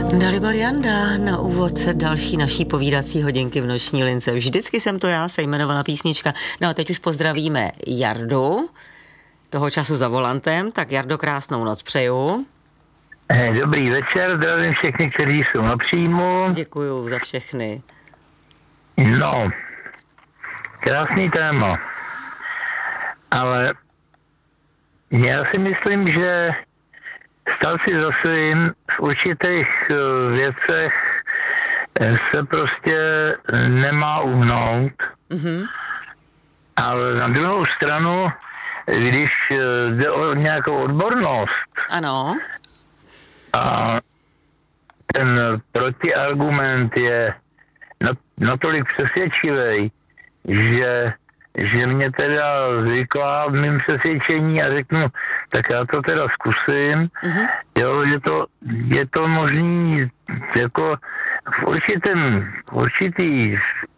Dalibor Janda na úvod další naší povídací hodinky v noční lince. Vždycky jsem to já, se jmenovala písnička. No a teď už pozdravíme Jardu, toho času za volantem. Tak Jardo, krásnou noc přeju. Dobrý večer, zdravím všechny, kteří jsou na příjmu. Děkuju za všechny. No, krásný téma. Ale já si myslím, že starci za svým v určitých věcech se prostě nemá uhnout. Mm-hmm. Ale na druhou stranu, když jde o nějakou odbornost, ano, a ten protiargument je natolik přesvědčivý, že mě teda zvykla v mým přesvědčení a řeknu, tak já to teda zkusím. Uh-huh. Jo, je to možný jako v určitý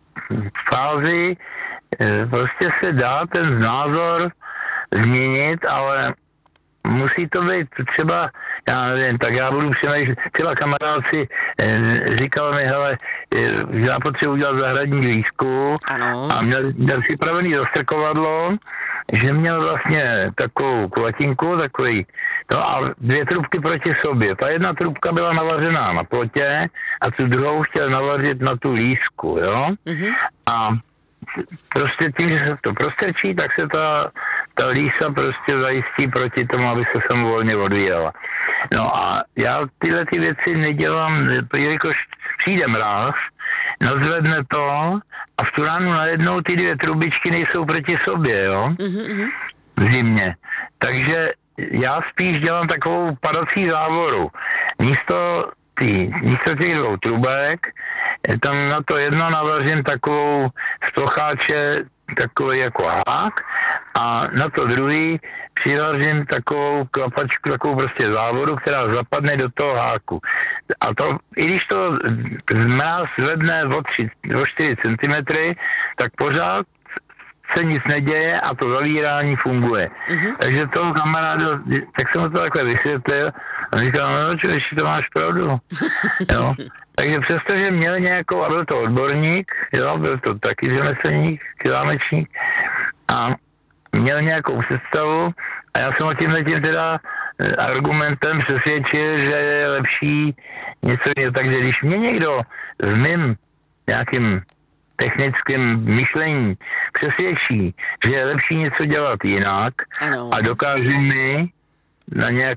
fázi prostě se dá ten názor změnit, ale musí to být třeba, já nevím, tak já budu přemýšlet, třeba kamarád si říkal mi, hele, já potřebuji udělat zahradní lístku a měl připravený zastrkovadlo, že měl vlastně takovou kulatinku, takový, no a 2 trubky proti sobě. Ta jedna trubka byla navařená na plotě a tu druhou chtěl navařit na tu lístku, jo? Mm-hmm. A prostě tím, že se to prostrčí, tak se ta lísa prostě zajistí proti tomu, aby se samovolně odvíjela. No a já tyhle ty věci nedělám, jelikož přijde mráz, nazvedne to a v tu ránu najednou ty 2 trubičky nejsou proti sobě, jo? Mm-hmm. V zimě. Takže já spíš dělám takovou padací závoru. Místo těch 2 trubek, tam na to jedno navařím takovou z procháče, takový jako hák a na to druhý přivařím takovou klapačku, takovou prostě závodu, která zapadne do toho háku. A to, i když to mráz zvedne o 4 cm, tak pořád se nic neděje a to zavírání funguje. Uh-huh. Takže toho kamarádu, tak jsem mu to takhle vysvětlil a říkal, no člověče, to máš pravdu. Jo. Takže přestože měl nějakou, a byl to odborník, jo, byl to taky řemeslník, klámečník a měl nějakou představu a já jsem ho tímhle teda argumentem přesvědčil, že je lepší něco jiného. Takže když mě někdo v mým nějakým technickém myšlení přesvědčí, že je lepší něco dělat jinak, ano, a dokáže mi na